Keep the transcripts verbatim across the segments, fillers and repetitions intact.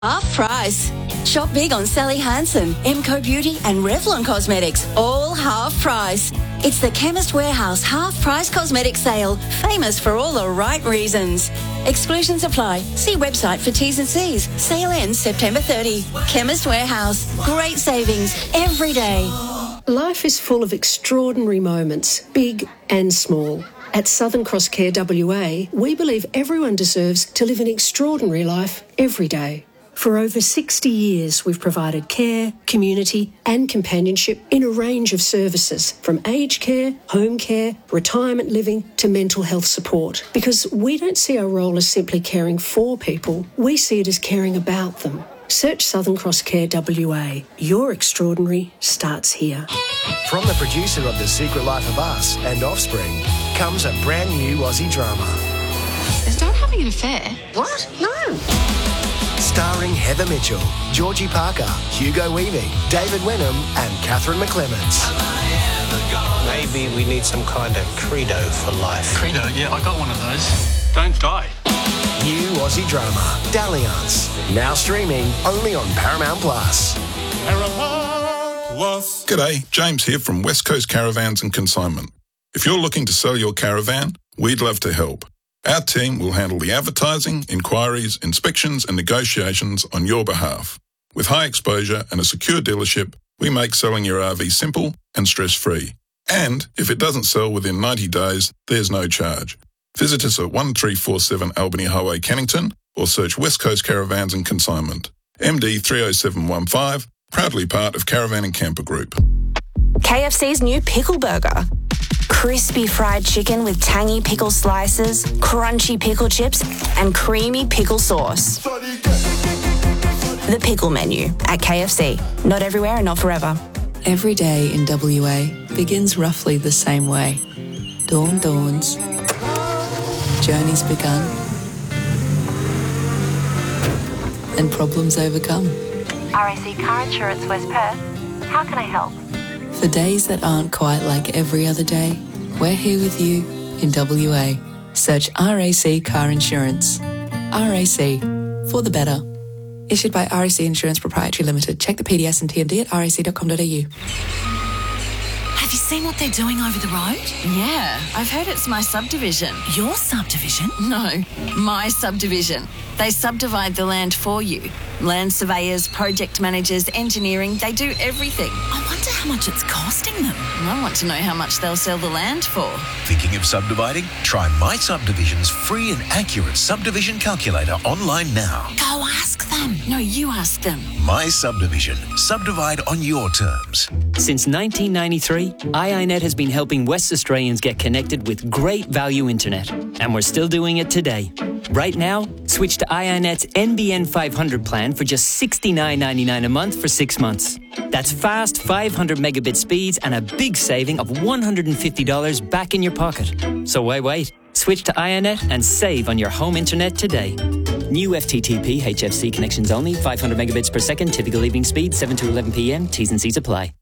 Half price. Shop big on Sally Hansen, Emco Beauty and Revlon Cosmetics. All half price. It's the Chemist Warehouse half price cosmetic sale. Famous for all the right reasons. Exclusions apply. See website for T's and C's. Sale ends September thirtieth. Chemist Warehouse. Great savings every day. Life is full of extraordinary moments, big and small. At Southern Cross Care W A, we believe everyone deserves to live an extraordinary life every day. For over sixty years, we've provided care, community and companionship in a range of services, from aged care, home care, retirement living to mental health support. Because we don't see our role as simply caring for people, we see it as caring about them. Search Southern Cross Care W A. Your extraordinary starts here. From the producer of The Secret Life of Us and Offspring comes a brand new Aussie drama. Is Dad having an affair? What? No. Starring Heather Mitchell, Georgie Parker, Hugo Weaving, David Wenham and Catherine McClements. Maybe we need some kind of credo for life. Credo? Yeah, I got one of those. Don't die. New Aussie drama, Dalliance. Now streaming only on Paramount Plus. Paramount Plus. G'day, James here from West Coast Caravans and Consignment. If you're looking to sell your caravan, we'd love to help. Our team will handle the advertising, inquiries, inspections and negotiations on your behalf. With high exposure and a secure dealership, we make selling your R V simple and stress-free. And if it doesn't sell within ninety days, there's no charge. Visit us at one three four seven Albany Highway, Cannington, or search West Coast Caravans and Consignment. M D three oh seven one five, proudly part of Caravan and Camper Group. K F C's new Pickle Burger. Crispy fried chicken with tangy pickle slices, crunchy pickle chips, and creamy pickle sauce. The Pickle Menu at K F C. Not everywhere and not forever. Every day in W A begins roughly the same way. Dawn dawns. Journeys begun. And problems overcome. R A C Car Insurance West Perth. How can I help? For days that aren't quite like every other day, we're here with you in W A. Search R A C Car Insurance. R A C, for the better. Issued by R A C Insurance Proprietary Limited. Check the P D S and T M D at r a c dot com dot a u. Have you seen what they're doing over the road? Yeah, I've heard it's my subdivision. Your subdivision? No, my subdivision. They subdivide the land for you. Land surveyors, project managers, engineering, they do everything. I wonder how much it's costing them. I want to know how much they'll sell the land for. Thinking of subdividing? Try My Subdivision's free and accurate subdivision calculator online now. Go ask them. No, you ask them. My Subdivision. Subdivide on your terms. Since nineteen ninety-three, I I Net has been helping West Australians get connected with great value internet. And we're still doing it today. Right now, switch to I I Net's N B N five hundred plan for just sixty-nine ninety-nine a month for six months. That's fast five hundred megabit speeds and a big saving of one hundred fifty dollars back in your pocket. So why wait? Switch to I I Net and save on your home internet today. New F T T P H F C connections only, five hundred megabits per second, typical evening speed, seven to eleven p m, T's and C's apply.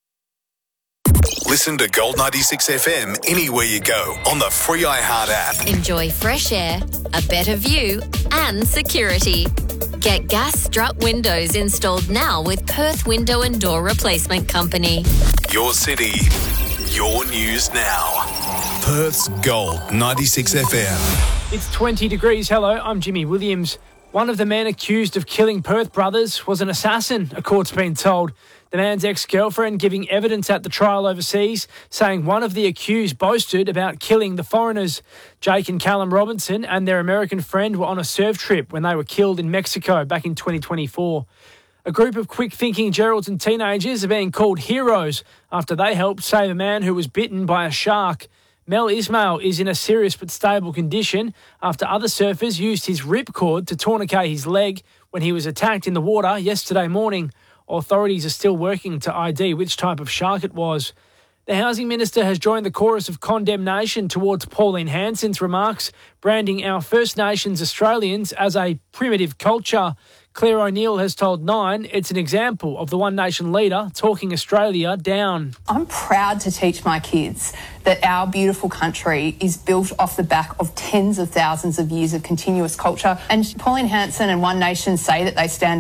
Listen to Gold ninety-six F M anywhere you go on the free iHeart app. Enjoy fresh air, a better view and security. Get gas strut windows installed now with Perth Window and Door Replacement Company. Your city, your news now. Perth's Gold ninety-six F M. It's twenty degrees. Hello, I'm Jimmy Williams. One of the men accused of killing Perth brothers was an assassin, a court's been told. The man's ex-girlfriend giving evidence at the trial overseas, saying one of the accused boasted about killing the foreigners. Jake and Callum Robinson and their American friend were on a surf trip when they were killed in Mexico back in twenty twenty-four. A group of quick-thinking Geraldton teenagers are being called heroes after they helped save a man who was bitten by a shark. Mel Ismail is in a serious but stable condition after other surfers used his ripcord to tourniquet his leg when he was attacked in the water yesterday morning. Authorities are still working to I D which type of shark it was. The Housing Minister has joined the chorus of condemnation towards Pauline Hanson's remarks, branding our First Nations Australians as a primitive culture. Claire O'Neill has told Nine it's an example of the One Nation leader talking Australia down. I'm proud to teach my kids that our beautiful country is built off the back of tens of thousands of years of continuous culture. And Pauline Hanson and One Nation say that they stand